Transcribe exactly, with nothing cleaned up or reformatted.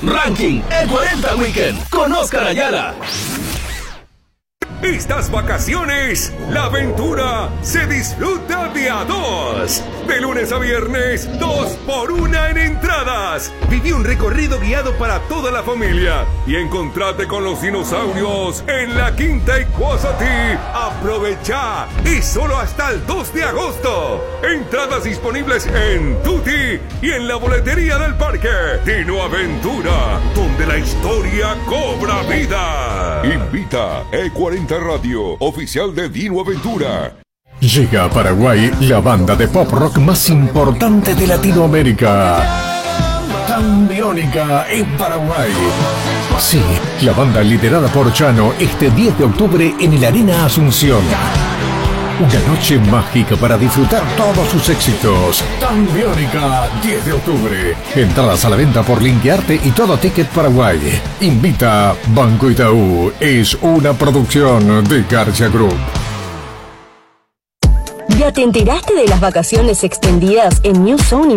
Ranking E cuarenta Weekend con Oscar Ayala. Estas vacaciones, la aventura se disfruta de a dos. De lunes a viernes, dos por una en entradas. Viví un recorrido guiado para toda la familia y encontrate con los dinosaurios en la Quinta Ikwasati. Aprovecha y solo hasta el dos de agosto. Entradas disponibles en Tutti y en la boletería del parque. Dino Aventura, donde la historia cobra vida. Invita E cuarenta Radio, oficial de Dino Aventura. Llega a Paraguay la banda de pop rock más importante de Latinoamérica. Tambiónica en Paraguay. Sí, la banda liderada por Chano este diez de octubre en el Arena Asunción. Una noche mágica para disfrutar todos sus éxitos. Tambiónica, diez de octubre. Entradas a la venta por Linkearte y Todo Ticket Paraguay. Invita Banco Itaú. Es una producción de García Group. ¿Ya te enteraste de las vacaciones extendidas en New Zone